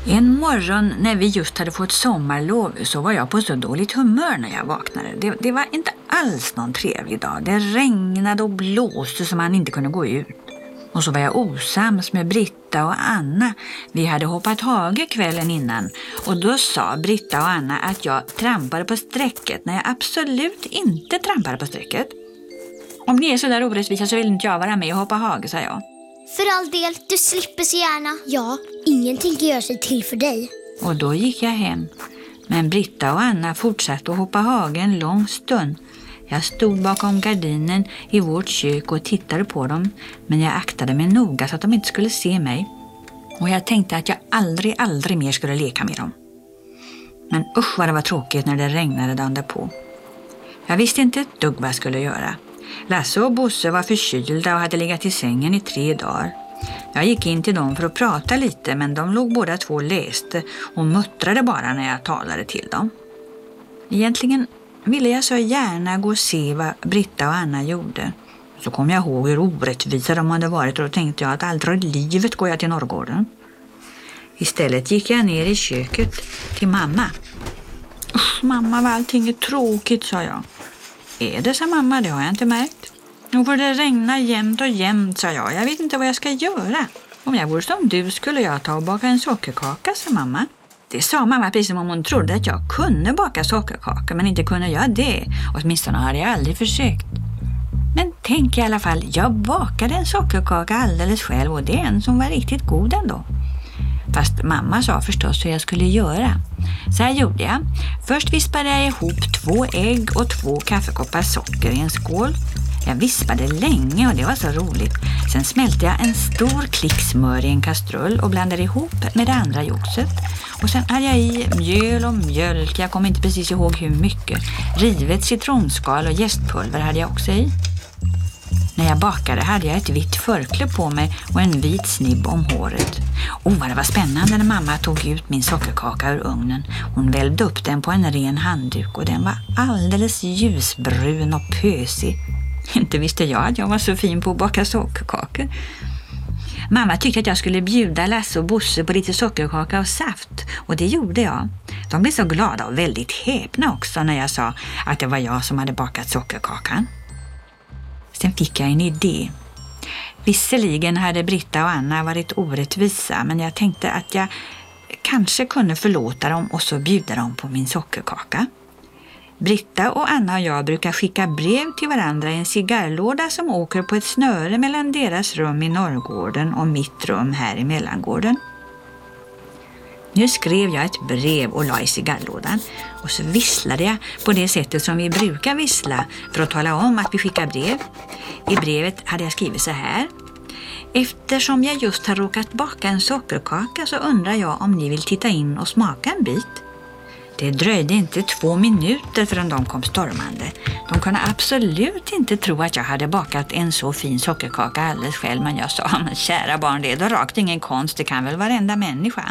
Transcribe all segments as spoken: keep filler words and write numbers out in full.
En morgon när vi just hade fått sommarlov så var jag på så dåligt humör när jag vaknade. Det, det var inte alls någon trevlig dag. Det regnade och blåste så man inte kunde gå ut. Och så var jag osams med Britta och Anna. Vi hade hoppat hage kvällen innan och då sa Britta och Anna att jag trampade på strecket när jag absolut inte trampade på strecket. Om ni är så där orättvisa så vill inte jag vara med och hoppa hage, sa jag. För all del, du slipper så gärna. Ja, ingenting gör sig till för dig. Och då gick jag hem. Men Britta och Anna fortsatte att hoppa hage en lång stund. Jag stod bakom gardinen i vårt kök och tittade på dem. Men jag aktade mig noga så att de inte skulle se mig. Och jag tänkte att jag aldrig, aldrig mer skulle leka med dem. Men usch vad det var tråkigt när det regnade dagen därpå. Jag visste inte ett dugg vad jag skulle göra. Lasse och Bosse var förkylda och hade legat i sängen i tre dagar. Jag gick in till dem för att prata lite, men de låg båda två och läste och muttrade bara när jag talade till dem. Egentligen ville jag så gärna gå och se vad Britta och Anna gjorde. Så kom jag ihåg hur orättvisa de hade varit och då tänkte jag att aldrig i livet går jag till Norrgården. Istället gick jag ner i köket till mamma. Usch, mamma, vad allting är tråkigt, sa jag. Är det, sa mamma, det har jag inte märkt. Nu får det regna jämt och jämt, sa jag. Jag vet inte vad jag ska göra. Om jag vore som du skulle jag ta och baka en sockerkaka, sa mamma. Det sa mamma precis som om hon trodde att jag kunde baka sockerkaka, men inte kunde jag det. Åtminstone hade jag aldrig försökt. Men tänk i alla fall, jag bakade en sockerkaka alldeles själv och det är en som var riktigt god ändå. Fast mamma sa förstås hur jag skulle göra. Så här gjorde jag. Först vispade jag ihop två ägg och två kaffekoppar socker i en skål. Jag vispade länge och det var så roligt. Sen smälte jag en stor klick smör i en kastrull och blandade ihop med det andra joxet. Och sen hade jag i mjöl och mjölk, jag kommer inte precis ihåg hur mycket. Rivet citronskal och jästpulver hade jag också i. När jag bakade hade jag ett vitt förkläde på mig och en vit snibb om håret. Åh, vad det var spännande när mamma tog ut min sockerkaka ur ugnen. Hon välde upp den på en ren handduk och den var alldeles ljusbrun och pösig. Inte visste jag att jag var så fin på att baka sockerkakor. Mamma tyckte att jag skulle bjuda Lasse och Bosse på lite sockerkaka och saft. Och det gjorde jag. De blev så glada och väldigt häpna också när jag sa att det var jag som hade bakat sockerkakan. Sen fick jag en idé. Visserligen hade Britta och Anna varit orättvisa, men jag tänkte att jag kanske kunde förlåta dem och så bjuda dem på min sockerkaka. Britta och Anna och jag brukar skicka brev till varandra i en cigarrlåda som åker på ett snöre mellan deras rum i Norrgården och mitt rum här i Mellangården. Nu skrev jag ett brev och la i cigarrlådan och så visslade jag på det sättet som vi brukar vissla för att tala om att vi skickar brev. I brevet hade jag skrivit så här. Eftersom jag just har råkat baka en sockerkaka så undrar jag om ni vill titta in och smaka en bit. Det dröjde inte två minuter förrän de kom stormande. De kunde absolut inte tro att jag hade bakat en så fin sockerkaka alldeles själv, men jag sa, men kära barn, det är då rakt ingen konst, det kan väl varenda människa.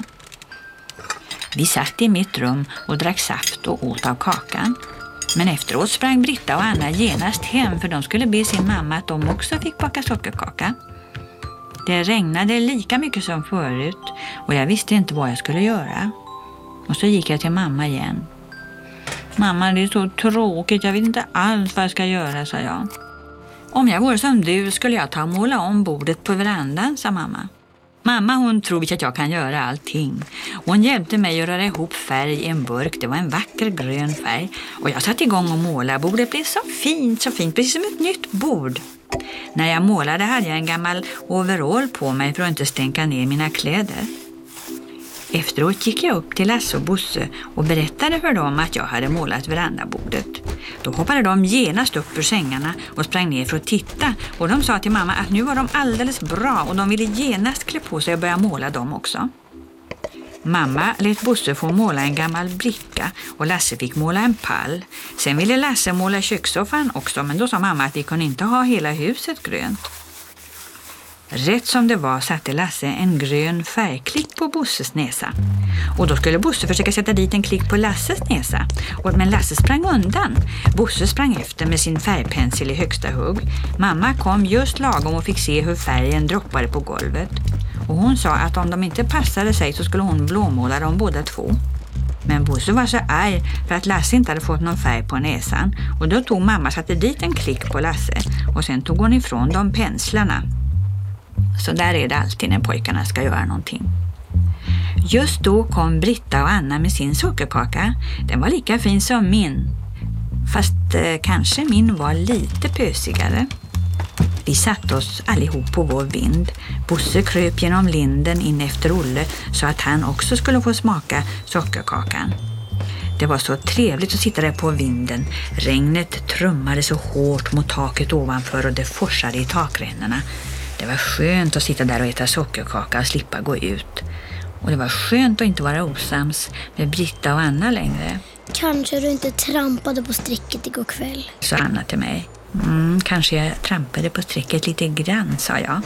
Vi satt i mitt rum och drack saft och åt av kakan. Men efteråt sprang Britta och Anna genast hem för de skulle be sin mamma att de också fick baka sockerkaka. Det regnade lika mycket som förut och jag visste inte vad jag skulle göra. Och så gick jag till mamma igen. Mamma, det är så tråkigt, jag vet inte alls vad jag ska göra, sa jag. Om jag vore som du skulle jag ta och måla om bordet på verandan, sa mamma. Mamma, hon tror att jag kan göra allting. Hon hjälpte mig att röra ihop färg i en burk. Det var en vacker grön färg. Och jag satte igång och måla. Bordet blev så fint, så fint. Precis som ett nytt bord. När jag målade hade jag en gammal overall på mig för att inte stänka ner mina kläder. Efteråt gick jag upp till Lasse och Bosse och berättade för dem att jag hade målat verandabordet. Då hoppade de genast upp ur sängarna och sprang ner för att titta. Och de sa till mamma att nu var de alldeles bra och de ville genast klä på sig och börja måla dem också. Mamma lät Bosse få måla en gammal bricka och Lasse fick måla en pall. Sen ville Lasse måla kökssoffan också, men då sa mamma att vi kunde inte ha hela huset grönt. Rätt som det var satte Lasse en grön färgklick på Bosses näsa. Och då skulle Bosse försöka sätta dit en klick på Lasses näsa. Men Lasse sprang undan. Bosse sprang efter med sin färgpensel i högsta hugg. Mamma kom just lagom och fick se hur färgen droppade på golvet. och hon sa att om de inte passade sig så skulle hon blåmåla dem båda två. Men Bosse var så arg för att Lasse inte hade fått någon färg på näsan, och då tog mamma satte dit en klick på Lasse och sen tog hon ifrån dem penslarna. Så där är det alltid när pojkarna ska göra någonting. Just då kom Britta och Anna med sin sockerkaka. Den var lika fin som min, fast eh, kanske min var lite pösigare. Vi satte oss allihop på vår vind. Bosse kröp genom linden in efter Olle så att han också skulle få smaka sockerkakan. Det var så trevligt att sitta där på vinden. Regnet trummade så hårt mot taket ovanför och det forsade i takrännorna. Det var skönt att sitta där och äta sockerkaka och slippa gå ut. Och det var skönt att inte vara osams med Britta och Anna längre. Kanske du inte trampade på strecket igår kväll, sa Anna till mig. Mm, kanske jag trampade på strecket lite grann, sa jag.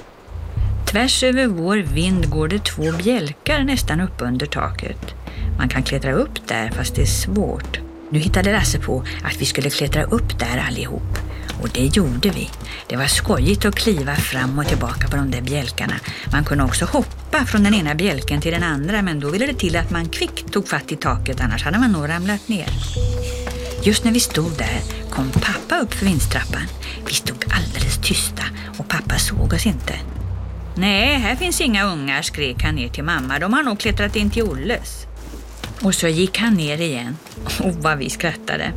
Tvärs över vår vind går det två bjälkar nästan upp under taket. Man kan klättra upp där fast det är svårt. Nu hittade Lasse på att vi skulle klättra upp där allihop. Och det gjorde vi. Det var skojigt att kliva fram och tillbaka på de där bjälkarna. Man kunde också hoppa från den ena bjälken till den andra, men då ville det till att man kvickt tog fatt i taket, annars hade man nog ramlat ner. Just när vi stod där kom pappa upp för vindstrappan. Vi stod alldeles tysta och pappa såg oss inte. Nej, här finns inga ungar, skrek han ner till mamma. De har nog klättrat in till Olles. Och så gick han ner igen. Och vad vi skrattade.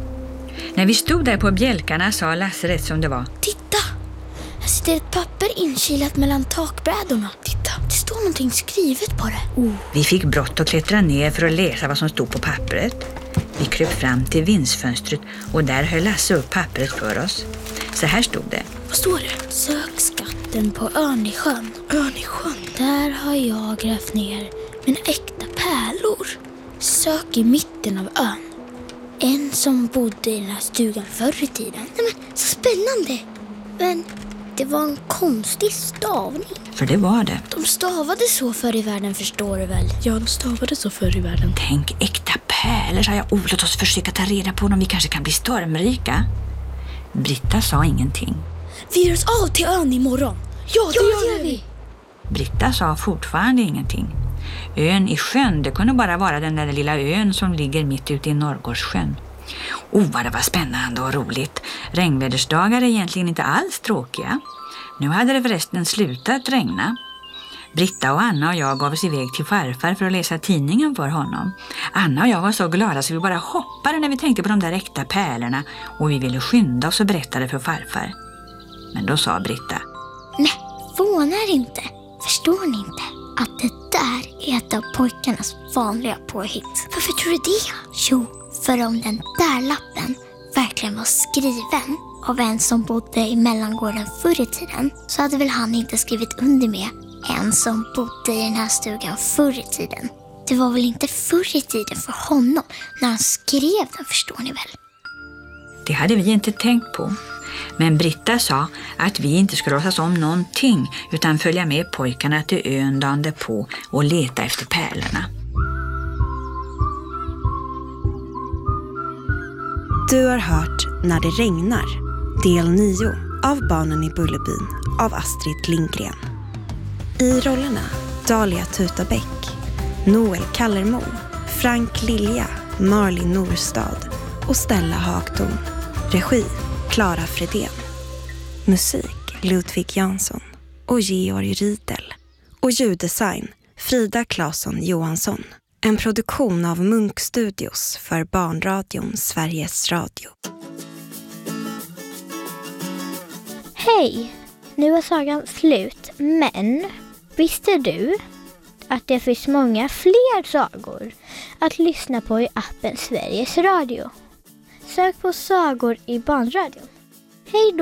När vi stod där på bjälkarna sa Lasse rätt som det var. Titta! Här sitter ett papper inkilat mellan takbrädorna. Titta, det står någonting skrivet på det. Oh. Vi fick brått att klättra ner för att läsa vad som stod på pappret. Vi kröp fram till vindsfönstret och där höll Lasse upp pappret för oss. Så här stod det. Vad står det? Sök skatten på ön i sjön. Ön i sjön? Där har jag grävt ner mina äkta pärlor. Sök i mitten av ön. En som bodde i den här stugan förr i tiden. Nej, men, så spännande. Men det var en konstig stavning. För det var det. De stavade så förr i världen, förstår du väl? Ja, de stavade så förr i världen. Tänk, äkta pärlor, sa jag. Oh, låt oss försöka ta reda på dem. Vi kanske kan bli stormrika. Britta sa ingenting. Vi ger oss av till ön imorgon. Ja, det, ja, gör, det gör vi. Britta sa fortfarande ingenting. Ön i sjön, det kunde bara vara den där lilla ön som ligger mitt ute i Norrgårdssjön. Oh, vad det var spännande och roligt. Regnvädersdagar är egentligen inte alls tråkiga. Nu hade det förresten slutat regna. Britta och Anna och jag gav oss iväg till farfar för att läsa tidningen för honom. Anna och jag var så glada så vi bara hoppade när vi tänkte på de där äkta pärlorna och vi ville skynda oss och berätta det för farfar. Men då sa Britta. Nej, vånar inte. Förstår ni inte att det där är ett av pojkarnas vanliga påhitt? Varför tror du det? Jo, för om den där lappen verkligen var skriven av en som bodde i mellangården förr i tiden, så hade väl han inte skrivit under med en som bodde i den här stugan förr i tiden. Det var väl inte förr i tiden för honom när han skrev den, förstår ni väl? Det hade vi inte tänkt på. Men Britta sa att vi inte skulle låtsas om någonting utan följa med pojkarna till ön dagen därpå och leta efter pärlorna. Du har hört När det regnar, del nio av Barnen i Bullerbyn av Astrid Lindgren. I rollerna Dahlia Tutabäck, Noel Kallermo, Frank Lilja, Marlin Norstad och Stella Hagtorn. Regi Clara Fredén. Musik Ludvig Jansson och Georg Riedel. Och ljuddesign Frida Claesson Johansson. En produktion av Munk Studios för Barnradion Sveriges Radio. Hej! Nu är sagan slut, men visste du att det finns många fler sagor att lyssna på i appen Sveriges Radio? Sök på sagor i Barnradion. Hej då!